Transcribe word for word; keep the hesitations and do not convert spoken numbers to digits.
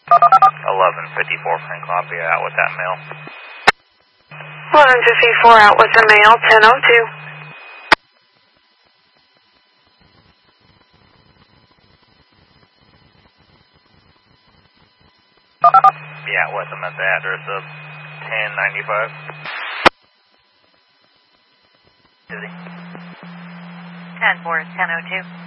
eleven fifty-four Frank Lafayette out with that mail. eleven fifty-four out with the mail, ten oh two. Yeah, with them at the address of ten ninety-five. ten four, ten oh two.